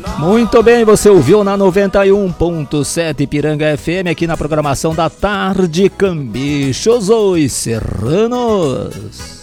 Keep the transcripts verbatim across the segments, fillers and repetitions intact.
Muito bem, você ouviu na noventa e um ponto sete Ipiranga F M, aqui na programação da tarde, Cambichos os Serranos.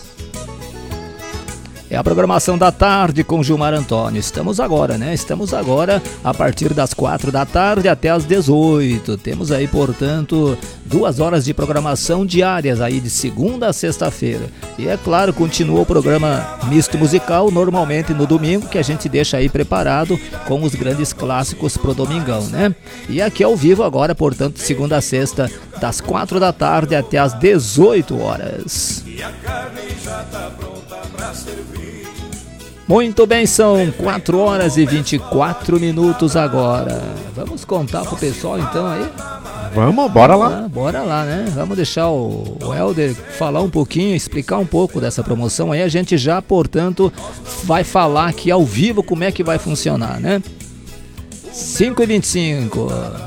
É a programação da tarde com Gilmar Antônio. Estamos agora, né? Estamos agora a partir das quatro da tarde até as dezoito. Temos aí, portanto, duas horas de programação diárias aí de segunda a sexta-feira. E é claro, continua o programa misto musical, normalmente no domingo, que a gente deixa aí preparado com os grandes clássicos pro domingão, né? E aqui ao vivo agora, portanto, segunda a sexta, das quatro da tarde até as dezoito horas. E a carne já tá pronta pra servir. Muito bem, são quatro horas e vinte e quatro minutos agora. Vamos contar pro pessoal então aí? Vamos, bora lá. Ah, bora lá, né? Vamos deixar o, o Helder falar um pouquinho, explicar um pouco dessa promoção aí. A gente já, portanto, vai falar aqui ao vivo como é que vai funcionar, né? cinco e vinte e cinco.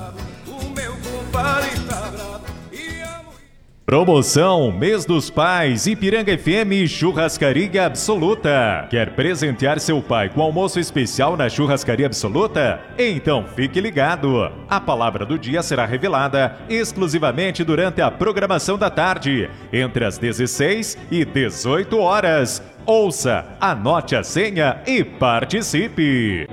Promoção Mês dos Pais, Ipiranga F M Churrascaria Absoluta. Quer presentear seu pai com almoço especial na Churrascaria Absoluta? Então fique ligado. A palavra do dia será revelada exclusivamente durante a programação da tarde, entre as dezesseis e dezoito horas. Ouça, anote a senha e participe.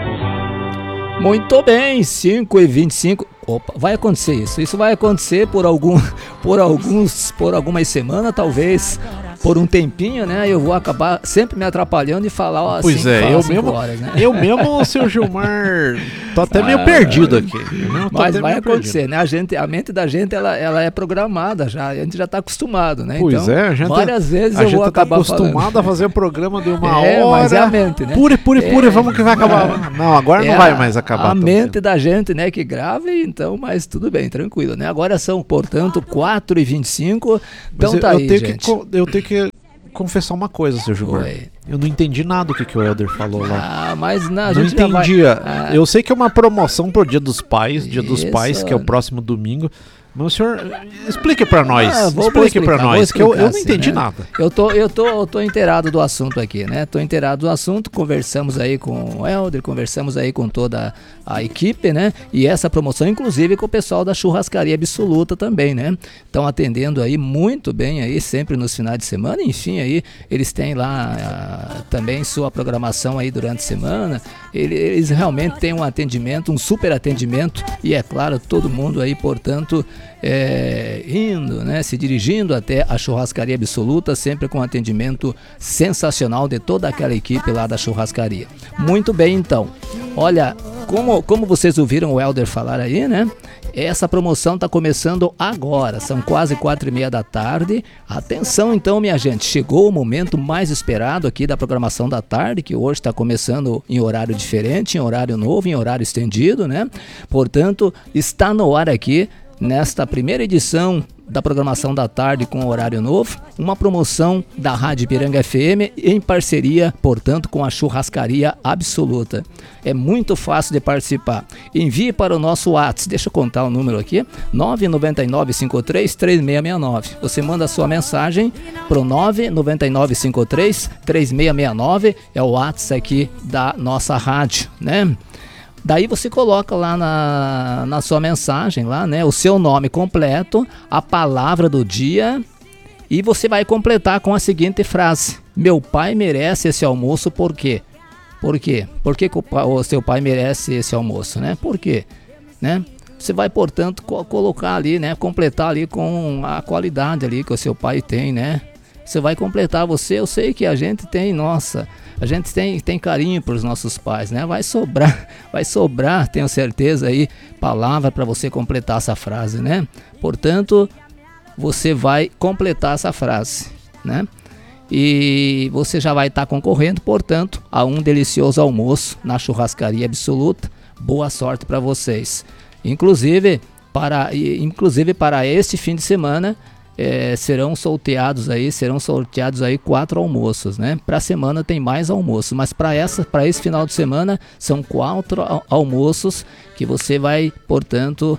Muito bem, cinco e vinte e cinco. Opa, vai acontecer isso. Isso vai acontecer por algum, por alguns, por algumas semanas, talvez por um tempinho, né? Eu vou acabar sempre me atrapalhando e falar ó, assim, pois é, eu mesmo, horas, né? eu mesmo, seu Gilmar, tô até meio ah, perdido aqui. Mas vai acontecer, perdido. né? A gente, a mente da gente, ela, ela é programada já. A gente já tá acostumado, né? Pois então, é, a gente, várias vezes a eu gente vou tá acabar acostumado falando. a fazer um programa de uma é, hora. Mas é a mente, né? Pure, pure, pure, é, vamos que vai acabar. Não, agora é não vai mais acabar. A mente tempo. da gente, né, que grava, então, mas tudo bem, tranquilo, né? Agora são, portanto, quatro e vinte e cinco. Então eu, tá eu aí, tenho gente. Que, eu tenho que confessar uma coisa, seu Gilmar. Oi. Eu não entendi nada do que, que o Helder falou lá. Ah, mas não, a não gente entendia. Vai... Ah. Eu sei que é uma promoção pro Dia dos Pais, Dia Isso. dos Pais, que é o próximo domingo. Mas o senhor, explique pra nós, ah, vou, explique vou pra nós, explicar, que eu, eu não assim, entendi né? nada. Eu tô, eu, tô, eu tô inteirado do assunto aqui, né? Tô inteirado do assunto, conversamos aí com o Helder, conversamos aí com toda a equipe, né? E essa promoção, inclusive, com o pessoal da Churrascaria Absoluta também, né? Estão atendendo aí muito bem aí, sempre nos finais de semana, enfim, aí eles têm lá a, também sua programação aí durante a semana, eles, eles realmente têm um atendimento, um super atendimento, e é claro, todo mundo aí, portanto, É, indo, né, se dirigindo até a Churrascaria Absoluta, sempre com atendimento sensacional de toda aquela equipe lá da churrascaria. Muito bem, então, olha, como, como vocês ouviram o Helder falar aí, né, essa promoção está começando agora, são quase quatro e meia da tarde. Atenção então, minha gente, chegou o momento mais esperado aqui da programação da tarde, que hoje está começando em horário diferente, em horário novo, em horário estendido, né, portanto, está no ar aqui, nesta primeira edição da programação da tarde com horário novo, uma promoção da Rádio Ipiranga F M em parceria, portanto, com a Churrascaria Absoluta. É muito fácil de participar. Envie para o nosso WhatsApp, deixa eu contar o número aqui, nove nove nove cinco três três seis seis nove. Você manda a sua mensagem para o nove nove nove cinco três três seis seis nove, é o WhatsApp aqui da nossa rádio, né? Daí você coloca lá na, na sua mensagem, lá, né, o seu nome completo, a palavra do dia, e você vai completar com a seguinte frase: meu pai merece esse almoço, por quê? Por quê? Por que, que o, o seu pai merece esse almoço, né? Por quê? Né? Você vai, portanto, co- colocar ali, né, completar ali com a qualidade ali que o seu pai tem, né? Você vai completar, você, eu sei que a gente tem, nossa, a gente tem, tem carinho para os nossos pais, né? Vai sobrar, vai sobrar, tenho certeza aí, palavra para você completar essa frase, né? Portanto, você vai completar essa frase, né? E você já vai estar concorrendo, portanto, a um delicioso almoço na Churrascaria Absoluta. Boa sorte para vocês. Inclusive, para, inclusive para este fim de semana, É, serão sorteados aí, serão sorteados aí quatro almoços, né? Para a semana tem mais almoços, mas para essa, para esse final de semana são quatro almoços que você vai, portanto,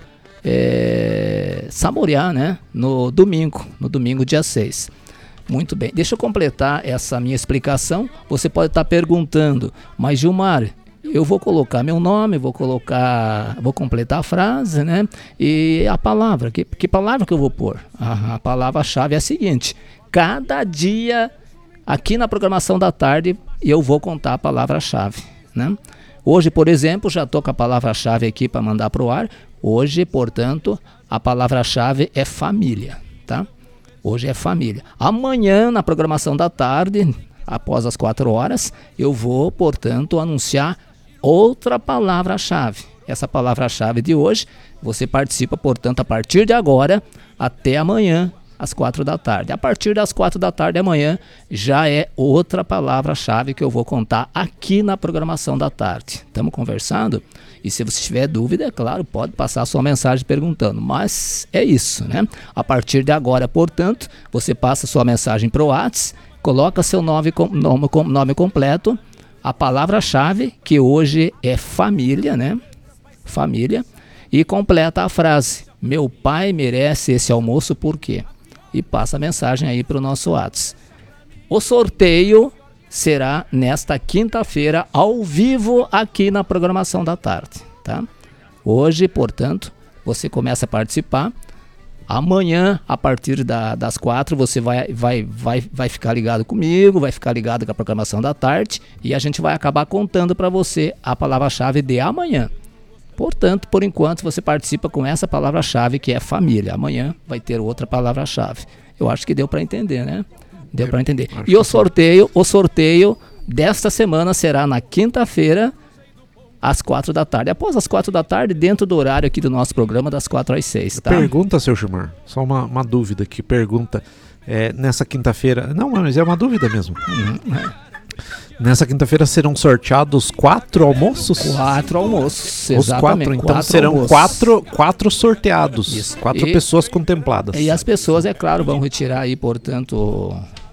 é, saborear, né? No domingo, no domingo dia seis. Muito bem, deixa eu completar essa minha explicação. Você pode estar perguntando, mas Gilmar, eu vou colocar meu nome, vou colocar, vou completar a frase, né? E a palavra, que, que palavra que eu vou pôr? A, a palavra-chave é a seguinte: cada dia, aqui na programação da tarde, eu vou contar a palavra-chave, né? Hoje, por exemplo, já estou com a palavra-chave aqui para mandar para o ar. Hoje, portanto, a palavra-chave é família, tá? Hoje é família. Amanhã, na programação da tarde, após as quatro horas, eu vou, portanto, anunciar outra palavra-chave. Essa palavra-chave de hoje, você participa, portanto, a partir de agora até amanhã, às quatro da tarde. A partir das quatro da tarde amanhã, já é outra palavra-chave que eu vou contar aqui na programação da tarde. Estamos conversando? E se você tiver dúvida, é claro, pode passar a sua mensagem perguntando. Mas é isso, né? A partir de agora, portanto, você passa a sua mensagem para o WhatsApp, coloca seu nome, nome, nome completo, a palavra-chave, que hoje é família, né? Família, e completa a frase: meu pai merece esse almoço por quê? E passa a mensagem aí para o nosso WhatsApp. O sorteio será nesta quinta-feira, ao vivo, aqui na programação da tarde, tá? Hoje, portanto, você começa a participar. Amanhã, a partir da, das quatro, você vai, vai, vai, vai ficar ligado comigo, vai ficar ligado com a programação da tarde e a gente vai acabar contando para você a palavra-chave de amanhã. Portanto, por enquanto, você participa com essa palavra-chave que é família. Amanhã vai ter outra palavra-chave. Eu acho que deu para entender, né? Deu para entender. E o sorteio, o sorteio desta semana será na quinta-feira, às quatro da tarde. Após as quatro da tarde, dentro do horário aqui do nosso programa, das quatro às seis, tá? Pergunta, seu Gilmar, só uma, uma dúvida aqui. Pergunta, é, nessa quinta-feira... Não, mas é uma dúvida mesmo. Uhum, é. Nessa quinta-feira serão sorteados quatro almoços? Quatro almoços, Os quatro, então quatro serão almoços. quatro, quatro sorteados. Isso. Quatro e, pessoas contempladas. E as pessoas, é claro, vão retirar aí, portanto,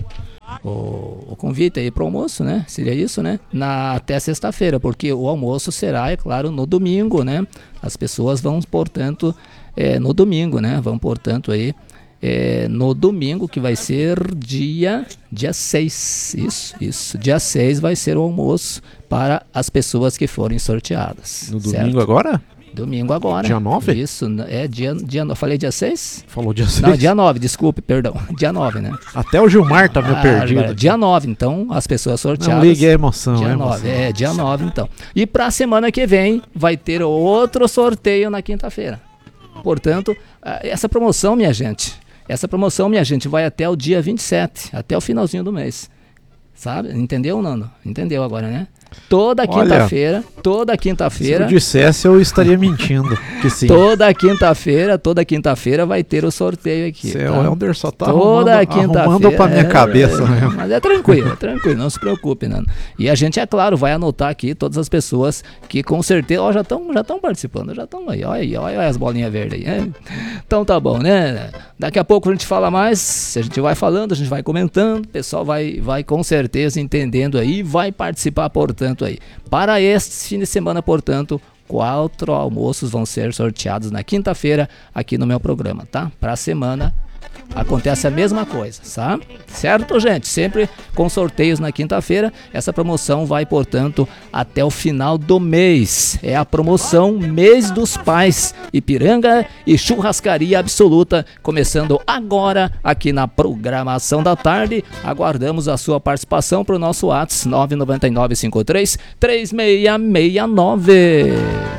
o, o, o convite aí para o almoço, né? Seria isso, né? Na, até sexta-feira, porque o almoço será, é claro, no domingo, né? As pessoas vão, portanto, é, no domingo, né? Vão, portanto, aí... É, no domingo, que vai ser dia, dia seis, isso, isso, dia seis vai ser o almoço para as pessoas que forem sorteadas. No domingo, certo? Agora? Domingo agora. Dia nove? Isso, é dia, dia falei dia seis? Falou dia seis? Não, dia nove, desculpe, perdão, dia nove, né? Até o Gilmar tá meio ah, perdido. Agora, dia nove, então, as pessoas sorteadas. Não ligue a emoção, dia é nove, emoção. é, dia nove, então. E para a semana que vem, vai ter outro sorteio na quinta-feira. Portanto, essa promoção, minha gente... Essa promoção, minha gente, vai até o dia vinte e sete, até o finalzinho do mês. Sabe? Entendeu, Nando? Entendeu agora, né? Toda quinta-feira, toda quinta-feira... Se eu dissesse, eu estaria mentindo. Que sim. Toda quinta-feira, toda quinta-feira vai ter o sorteio aqui. Cê, tá? O Helder só tá toda arrumando, arrumando pra minha é, cabeça. É, mesmo. Mas é tranquilo, é tranquilo, não se preocupe, Nando. E a gente, é claro, vai anotar aqui todas as pessoas que com certeza ó, já estão já estão participando, já estão aí, olha aí, olha as bolinhas verdes aí. É? Então tá bom, né? Daqui a pouco a gente fala mais, a gente vai falando, a gente vai comentando, o pessoal vai, vai com certeza entendendo aí, vai participar, portanto, aí. Para este fim de semana, portanto, quatro almoços vão ser sorteados na quinta-feira aqui no meu programa, tá? Para a semana acontece a mesma coisa, tá? Certo, gente? Sempre com sorteios na quinta-feira. Essa promoção vai, portanto, até o final do mês. É a promoção Mês dos Pais, Ipiranga e Churrascaria Absoluta, começando agora aqui na programação da tarde. Aguardamos a sua participação para o nosso WhatsApp nove nove nove cinco três três seis seis nove.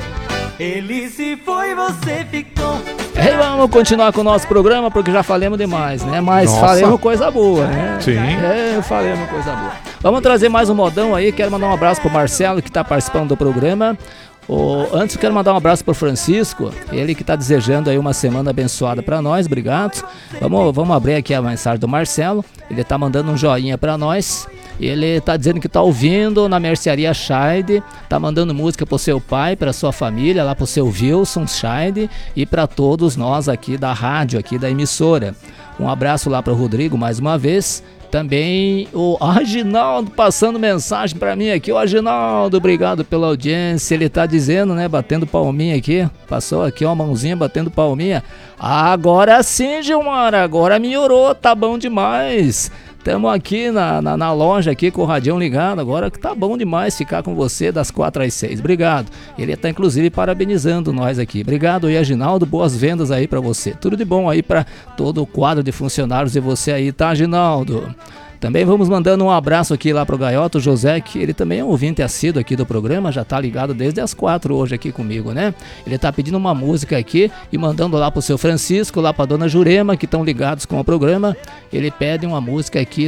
Ele se foi, você ficou. E vamos continuar com o nosso programa, porque já falamos demais, né? Mas Nossa. falemos coisa boa, né? Sim. É, falemos coisa boa. Vamos trazer mais um modão aí. Quero mandar um abraço pro Marcelo, que tá participando do programa. O, antes eu quero mandar um abraço pro Francisco, ele que tá desejando aí uma semana abençoada para nós, obrigado. Vamos, vamos abrir aqui a mensagem do Marcelo. Ele tá mandando um joinha para nós. Ele tá dizendo que tá ouvindo na mercearia Scheid, tá mandando música pro seu pai, pra sua família, lá pro seu Wilson Scheid e para todos nós aqui da rádio, aqui da emissora. Um abraço lá pro Rodrigo mais uma vez. Também o Aginaldo passando mensagem para mim aqui. O Aginaldo, obrigado pela audiência. Ele tá dizendo, né, batendo palminha aqui. Passou aqui uma mãozinha batendo palminha. Agora sim, Gilmar, agora melhorou, tá bom demais. Estamos aqui na, na, na loja aqui com o radião ligado agora, que tá bom demais ficar com você das quatro às seis. Obrigado. Ele está inclusive parabenizando nós aqui. Obrigado aí, Aginaldo. Boas vendas aí para você. Tudo de bom aí para todo o quadro de funcionários e você aí, tá, Aginaldo? Também vamos mandando um abraço aqui lá pro Gaioto José, que ele também é um ouvinte assíduo aqui do programa, já tá ligado desde as quatro hoje aqui comigo, né? Ele tá pedindo uma música aqui e mandando lá pro seu Francisco, lá pra dona Jurema, que estão ligados com o programa. Ele pede uma música aqui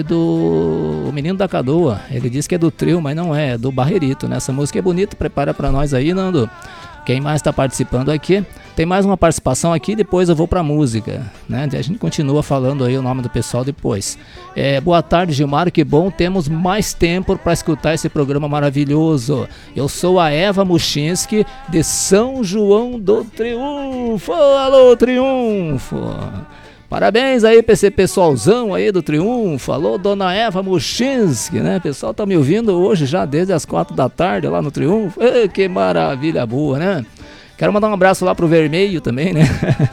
do o Menino da Cadoa. Ele diz que é do trio, mas não é, é do Barrerito, né? Essa música é bonita, prepara pra nós aí, Nando. Quem mais está participando aqui? Tem mais uma participação aqui, depois eu vou para a música, né? A gente continua falando aí o nome do pessoal depois. É, boa tarde, Gilmar, que bom, temos mais tempo para escutar esse programa maravilhoso. Eu sou a Eva Muchinski, de São João do Triunfo. Alô, Triunfo! Parabéns aí pra esse pessoalzão aí do Triunfo. Alô, dona Eva Muchinski, né? O pessoal tá me ouvindo hoje já desde as quatro da tarde lá no Triunfo. Ei, que maravilha boa, né? Quero mandar um abraço lá pro Vermelho também, né?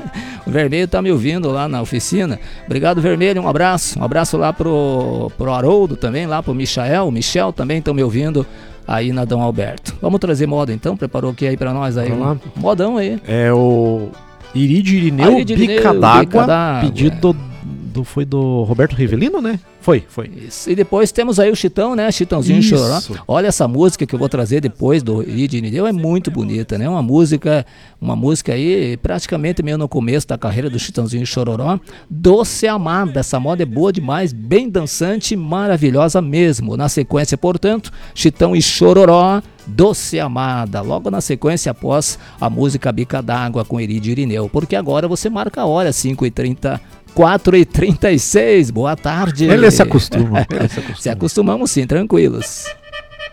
O Vermelho tá me ouvindo lá na oficina. Obrigado, Vermelho, um abraço. Um abraço lá pro, pro Haroldo também, lá pro Michael. O Michel também estão me ouvindo aí na Dom Alberto. Vamos trazer moda então? Preparou o que aí pra nós aí? Um modão aí. É o... Irídio Irineu, Bica d'Água, pedido do, do, foi do Roberto Rivelino, né? Foi, foi. Isso. E depois temos aí o Chitão, né? Chitãozinho Chororó. Olha essa música que eu vou trazer depois do Irídio Irineu, é muito bonita, né? Uma música, uma música aí praticamente meio no começo da carreira do Chitãozinho Chororó. Doce Amada, essa moda é boa demais, bem dançante, maravilhosa mesmo. Na sequência, portanto, Chitão e Chororó, Doce Amada, logo na sequência após a música Bica d'Água com Irídio Irineu, porque agora você marca a hora, cinco e trinta, quatro e trinta e seis, boa tarde. Ele se acostuma. Ele se acostuma. Se acostumamos sim, tranquilos.